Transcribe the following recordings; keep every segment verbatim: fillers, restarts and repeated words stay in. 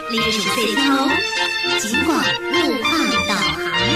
历史最通，尽管路况导航。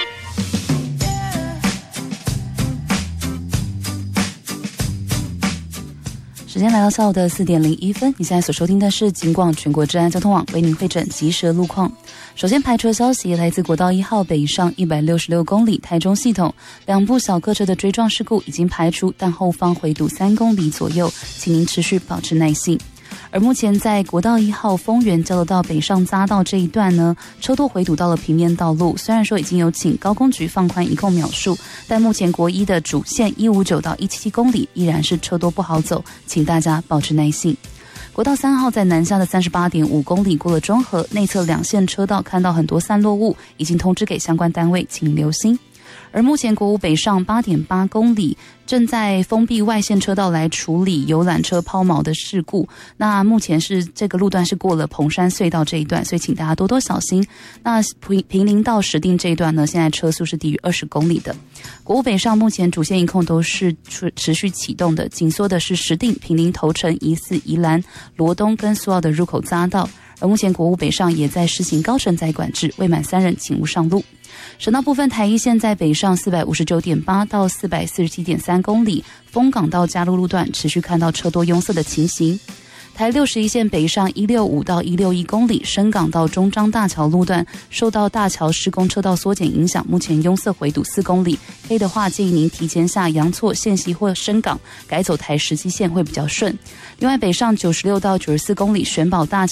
时间来到下午的四点零一分，你现在所收听的是警广全国治安交通网为您会诊及时路况。首先排除的消息来自国道一号北上一百六十六公里台中系统，两部小客车的追撞事故已经排除，但后方回堵三公里左右，请您持续保持耐性。而目前在国道一号丰原交流道北上匝道这一段呢，车多回堵到了平面道路，虽然说已经有请高工局放宽移控秒数，但目前国一的主线一五九到一七七公里依然是车多不好走，请大家保持耐性。国道三号在南下的 三十八点五公里过了中和，内侧两线车道看到很多散落物，已经通知给相关单位，请留心。而目前国五北上 八点八公里正在封闭外线车道来处理游览车抛锚的事故，那目前是这个路段是过了蓬山隧道这一段，所以请大家多多小心。那平林到石碇这一段呢，现在车速是低于二十公里的。国五北上目前主线一控都是持续启动的，紧缩的是石碇、平林、头城、宜四、宜兰、罗东跟苏澳的入口匝道。而目前国五北上也在施行高承载管制，未满三人请勿上路。省道部分，台一线在北上 四百五十九点八 到 四百四十七点三公里，丰港到嘉路路段持续看到车多拥塞的情形。台六十一线北上一百六十五到一百六十一公里，深港到中彰大桥路段受到大桥施工车道缩减影响，目前拥塞回堵四公里，可以的话建议您提前下阳错、线西或深港，改走台十七线会比较顺。另外北上九十六到九十四公里，玄宝大桥